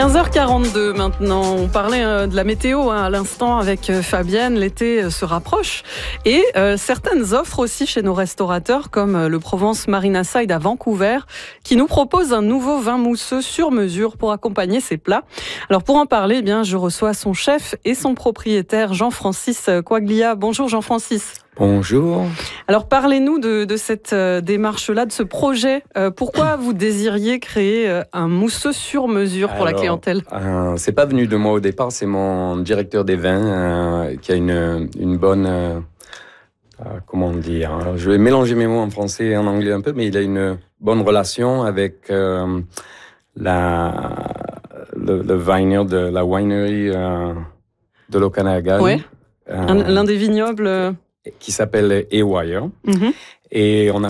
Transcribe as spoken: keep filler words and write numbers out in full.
quinze heures quarante-deux maintenant, on parlait euh, de la météo hein, à l'instant avec euh, Fabienne, l'été euh, se rapproche et euh, certaines offres aussi chez nos restaurateurs comme euh, le Provence Marina Side à Vancouver qui nous propose un nouveau vin mousseux sur mesure pour accompagner ses plats. Alors pour en parler, eh bien, je reçois son chef et son propriétaire Jean-Francis Quaglia. Bonjour Jean-Francis. Bonjour. Alors parlez-nous de, de cette euh, démarche-là, de ce projet. Euh, pourquoi vous désiriez créer euh, un mousseux sur mesure pour Alors, la clientèle? euh, c'est pas venu de moi au départ, c'est mon directeur des vins euh, qui a une, une bonne... Euh, euh, comment dire hein, je vais mélanger mes mots en français et en anglais un peu, mais il a une bonne relation avec euh, la, le, le viner de la winery euh, de l'Okanagan. Ouais. Euh, Un, l'un des vignobles... qui s'appelle Ewire. Mm-hmm. Et on a